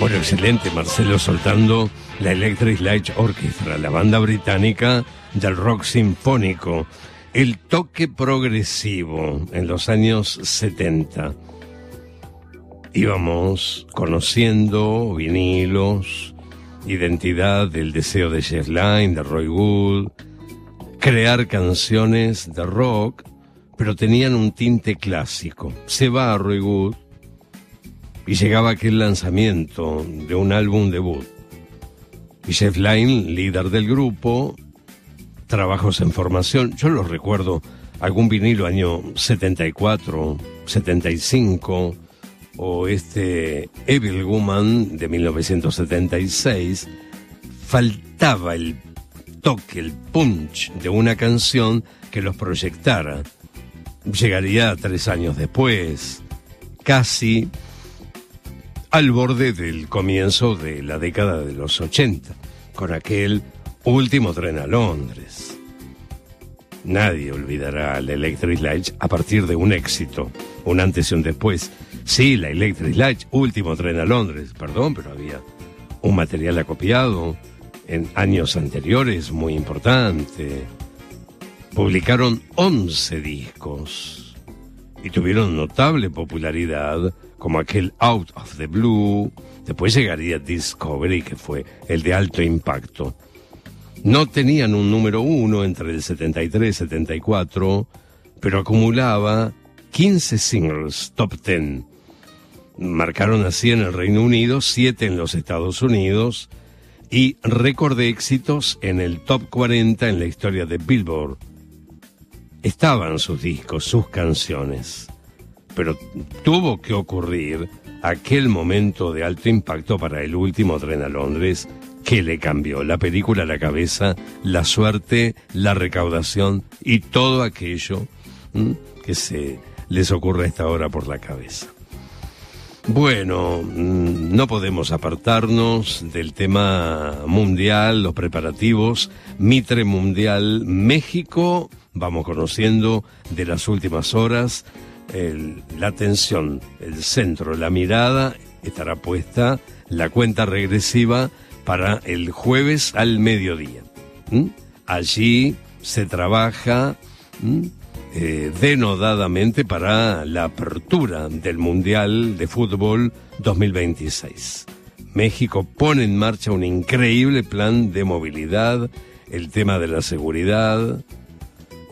Bueno, excelente, Marcelo, soltando la Electric Light Orchestra, la banda británica del rock sinfónico, el toque progresivo en los años 70. Íbamos conociendo vinilos, identidad del deseo de Jeff Lynne, de Roy Wood, crear canciones de rock, pero tenían un tinte clásico. Se va a Roy Wood y llegaba aquel lanzamiento de un álbum debut. Y Jeff Lynne, líder del grupo, trabajos en formación. Yo los recuerdo, algún vinilo año 74, 75, o Evil Woman de 1976. Faltaba el toque, el punch de una canción que los proyectara. Llegaría 3 años después, casi al borde del comienzo de la década de los 80, con aquel Último tren a Londres. Nadie olvidará la Electric Light a partir de un éxito, un antes y un después. Sí, la Electric Light, Último tren a Londres, perdón, pero había un material acopiado en años anteriores muy importante. Publicaron 11 discos y tuvieron notable popularidad, como aquel Out of the Blue. Después llegaría Discovery, que fue el de alto impacto. No tenían un número 1 entre el 73 y 74, pero acumulaba 15 singles top 10. Marcaron así en el Reino Unido, 7 en los Estados Unidos y récord de éxitos en el top 40 en la historia de Billboard. Estaban sus discos, sus canciones, pero tuvo que ocurrir aquel momento de alto impacto para el Último tren a Londres, que le cambió la película a la cabeza, la suerte, la recaudación y todo aquello que se les ocurre a esta hora por la cabeza. Bueno, no podemos apartarnos del tema mundial, los preparativos, Mitre Mundial México. Vamos conociendo de las últimas horas. La atención, el centro, la mirada estará puesta, la cuenta regresiva para el jueves al mediodía. Allí se trabaja denodadamente para la apertura del Mundial de Fútbol 2026. México pone en marcha un increíble plan de movilidad, el tema de la seguridad,